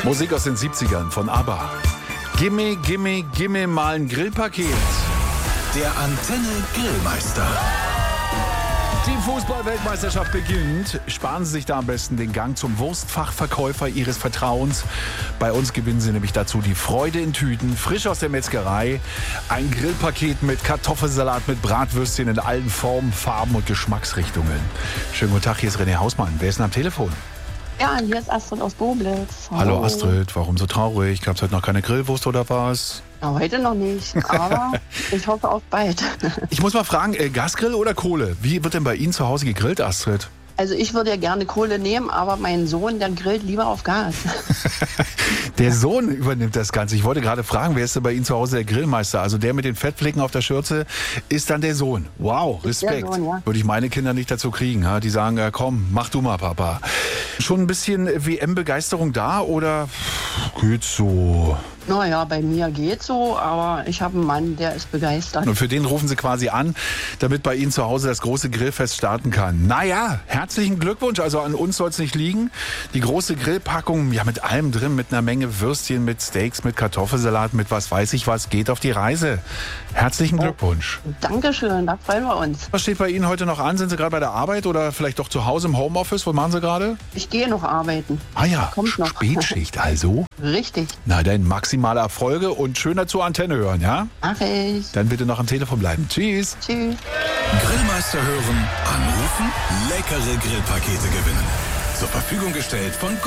Musik aus den 70ern von ABBA. Gimme, gimme, gimme mal ein Grillpaket. Der Antenne Grillmeister. Die Fußball-Weltmeisterschaft beginnt. Sparen Sie sich da am besten den Gang zum Wurstfachverkäufer Ihres Vertrauens. Bei uns gewinnen Sie nämlich dazu die Freude in Tüten, frisch aus der Metzgerei. Ein Grillpaket mit Kartoffelsalat, mit Bratwürstchen in allen Formen, Farben und Geschmacksrichtungen. Schönen guten Tag, hier ist René Hausmann. Wer ist denn am Telefon? Ja, und hier ist Astrid aus Boblitz. Hallo Astrid, warum so traurig? Gab es heute noch keine Grillwurst oder was? Na, heute noch nicht, aber ich hoffe auf bald. Ich muss mal fragen, Gasgrill oder Kohle? Wie wird denn bei Ihnen zu Hause gegrillt, Astrid? Also ich würde ja gerne Kohle nehmen, aber mein Sohn, der grillt lieber auf Gas. Der Sohn übernimmt das Ganze. Ich wollte gerade fragen, wer ist denn bei Ihnen zu Hause der Grillmeister? Also der mit den Fettflecken auf der Schürze ist dann der Sohn. Wow, Respekt. Der Sohn, ja. Würde ich meine Kinder nicht dazu kriegen. Ja? Die sagen, ja, komm, mach du mal, Papa. Schon ein bisschen WM-Begeisterung da oder geht's so? Naja, bei mir geht's so, aber ich habe einen Mann, der ist begeistert. Und für den rufen Sie quasi an, damit bei Ihnen zu Hause das große Grillfest starten kann. Naja, herzlichen Glückwunsch. Also an uns soll es nicht liegen. Die große Grillpackung, ja mit allem drin, mit einer Menge Würstchen, mit Steaks, mit Kartoffelsalat, mit was weiß ich was, geht auf die Reise. Herzlichen Glückwunsch. Dankeschön, da freuen wir uns. Was steht bei Ihnen heute noch an? Sind Sie gerade bei der Arbeit oder vielleicht doch zu Hause im Homeoffice? Was machen Sie gerade? Ich gehe noch arbeiten. Ah ja, Kommt noch. Spätschicht also. Richtig, Na dann maximale Erfolge und schöner zur Antenne hören, ja? mach ich. Dann bitte noch am Telefon bleiben. Tschüss. Tschüss. Grillmeister hören, anrufen, leckere Grillpakete gewinnen. Zur Verfügung gestellt von